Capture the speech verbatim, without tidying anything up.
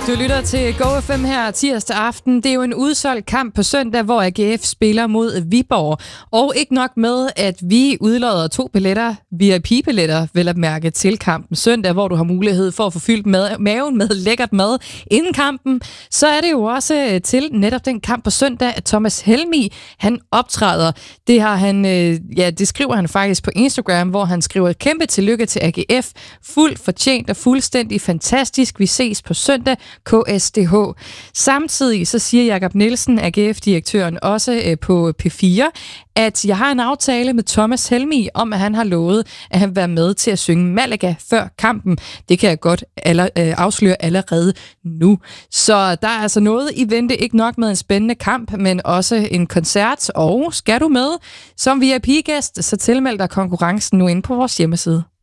Du lytter til Go F M her tirsdag aften. Det er jo en udsolgt kamp på søndag, hvor A G F spiller mod Viborg. Og ikke nok med, at vi udlodder to billetter, V I P-billetter, vel at mærke til kampen søndag, hvor du har mulighed for at få fyldt mad, maven med lækkert mad inden kampen. Så er det jo også til netop den kamp på søndag, at Thomas Helmig, han optræder. Det har han, ja, det skriver han faktisk på Instagram, hvor han skriver kæmpe tillykke til A G F. Fuldt fortjent og fuldstændig fantastisk. Vi ses på søndag. K S D H. Samtidig så siger Jakob Nielsen, A G F-direktøren, også øh, på P fire, at jeg har en aftale med Thomas Helmig om, at han har lovet, at han vil være med til at synge Malaga før kampen. Det kan jeg godt aller, øh, afsløre allerede nu. Så der er altså noget i vente, ikke nok med en spændende kamp, men også en koncert. Og skal du med som V I P-gæst, så tilmeld dig konkurrencen nu inde på vores hjemmeside.